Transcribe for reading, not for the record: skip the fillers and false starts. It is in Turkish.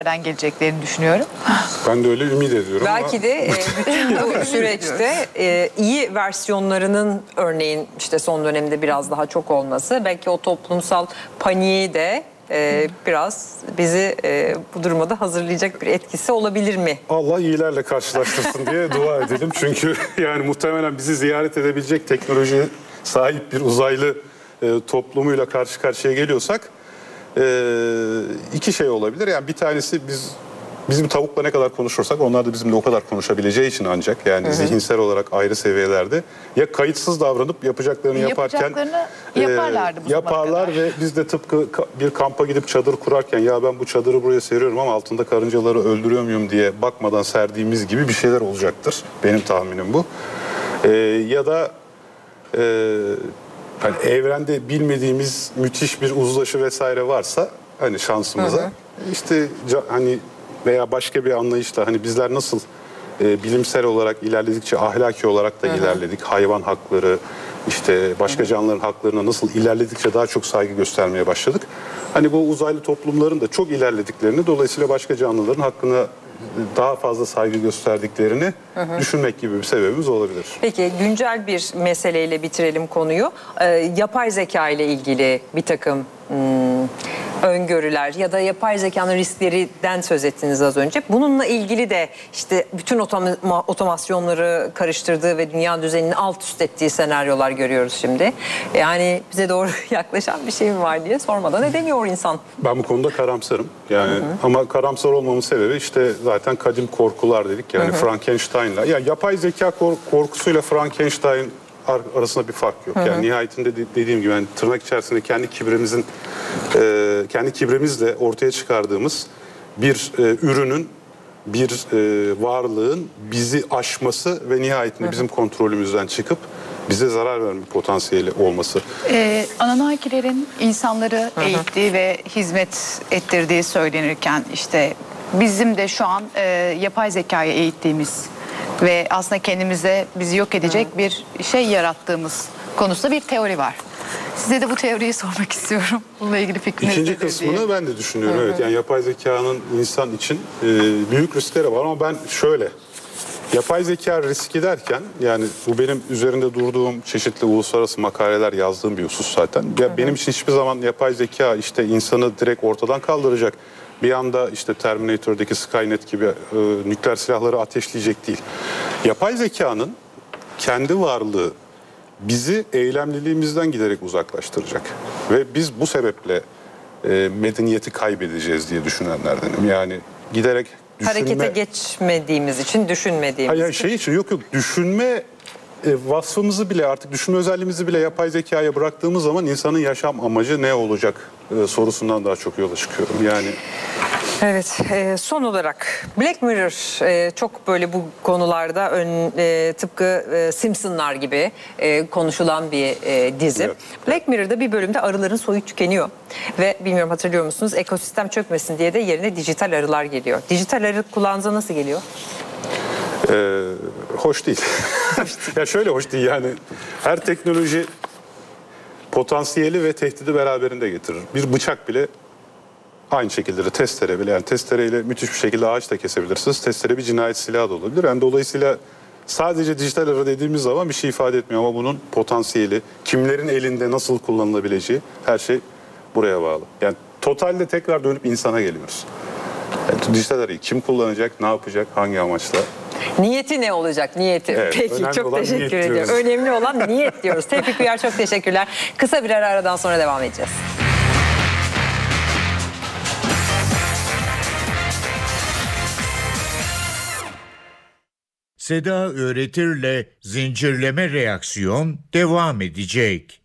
geleceklerini düşünüyorum. Ben de öyle ümit ediyorum. Belki de bütün bu süreçte iyi versiyonlarının örneğin işte son dönemde biraz daha çok olması belki o toplumsal paniği de biraz bizi bu duruma da hazırlayacak bir etkisi olabilir mi? Allah iyilerle karşılaştırsın diye dua edelim. Çünkü yani muhtemelen bizi ziyaret edebilecek teknolojiye sahip bir uzaylı toplumuyla karşı karşıya geliyorsak iki şey olabilir. Yani bir tanesi bizim tavukla ne kadar konuşursak onlar da bizimle o kadar konuşabileceği için ancak yani zihinsel olarak ayrı seviyelerde ya kayıtsız davranıp yapacaklarını yaparlar ve biz de tıpkı bir kampa gidip çadır kurarken ya ben bu çadırı buraya seriyorum ama altında karıncaları öldürüyor muyum diye bakmadan serdiğimiz gibi bir şeyler olacaktır. Benim tahminim bu. Ya da hani evrende bilmediğimiz müthiş bir uzlaşı vesaire varsa hani şansımıza işte hani veya başka bir anlayışla hani bizler nasıl bilimsel olarak ilerledikçe ahlaki olarak da ilerledik. Hayvan hakları işte başka canlıların haklarına nasıl ilerledikçe daha çok saygı göstermeye başladık. Hani bu uzaylı toplumların da çok ilerlediklerini dolayısıyla başka canlıların hakkına daha fazla saygı gösterdiklerini düşünmek gibi bir sebebimiz olabilir. Peki güncel bir meseleyle bitirelim konuyu. Yapay zeka ile ilgili bir takım öngörüler ya da yapay zekanın risklerinden söz ettiniz az önce. Bununla ilgili de işte bütün otomasyonları karıştırdığı ve dünya düzenini alt üst ettiği senaryolar görüyoruz şimdi. Yani bize doğru yaklaşan bir şey mi var diye sormadan edemiyor insan. Ben bu konuda karamsarım. Yani ama karamsar olmamın sebebi işte zaten kadim korkular dedik. Yani Frankenstein'la. Ya yapay zeka korkusuyla Frankenstein arasında bir fark yok. Yani nihayetinde dediğim gibi yani tırnak içerisinde kendi kibrimizle ortaya çıkardığımız bir ürünün, bir varlığın bizi aşması ve nihayetinde bizim kontrolümüzden çıkıp bize zarar verme potansiyeli olması. Anunnakilerin insanları eğittiği ve hizmet ettirdiği söylenirken işte bizim de şu an yapay zekayı eğittiğimiz ve aslında kendimize bizi yok edecek bir şey yarattığımız konusunda bir teori var. Size de bu teoriyi sormak istiyorum. Bununla ilgili fikriniz nedir İkinci kısmını diye. ben de düşünüyorum. Evet, yani yapay zekanın insan için büyük riskleri var ama ben şöyle yapay zeka riski derken yani bu benim üzerinde durduğum çeşitli uluslararası makaleler yazdığım bir husus zaten. Ya benim için hiçbir zaman yapay zeka işte insanı direkt ortadan kaldıracak. Bir anda işte Terminator'daki Skynet gibi nükleer silahları ateşleyecek değil. Yapay zekanın kendi varlığı bizi eylemliliğimizden giderek uzaklaştıracak. Ve biz bu sebeple medeniyeti kaybedeceğiz diye düşünenlerdenim. Yani giderek Harekete geçmediğimiz için, düşünmediğimiz için. Hayır şey için yok düşünme vasfımızı bile artık düşünme özelliğimizi bile yapay zekaya bıraktığımız zaman insanın yaşam amacı ne olacak sorusundan daha çok yola çıkıyorum. Yani evet, son olarak Black Mirror çok böyle bu konularda tıpkı Simpsonlar gibi konuşulan bir dizi. Evet. Black Mirror'da bir bölümde arıların soyu tükeniyor ve bilmiyorum hatırlıyor musunuz ekosistem çökmesin diye de yerine dijital arılar geliyor. Dijital arı kulağınıza nasıl geliyor? Hoş değil. Ya şöyle hoş değil yani her teknoloji potansiyeli ve tehdidi beraberinde getirir. Bir bıçak bile aynı şekilde testere bile yani testereyle müthiş bir şekilde ağaç da kesebilirsiniz. Testere bir cinayet silahı da olabilir. Yani dolayısıyla sadece dijital arı dediğimiz zaman bir şey ifade etmiyor ama bunun potansiyeli, kimlerin elinde nasıl kullanılabileceği her şey buraya bağlı. Yani totalde tekrar dönüp insana geliyoruz. Yani dijital arıyı kim kullanacak, ne yapacak, hangi amaçla? Niyeti ne olacak? Niyeti. Evet, peki çok teşekkür ediyorum. Önemli olan niyet diyoruz. Tevfik Uyar çok teşekkürler. Kısa bir aradan sonra devam edeceğiz. Seda Öğretir'le Zincirleme Reaksiyon devam edecek.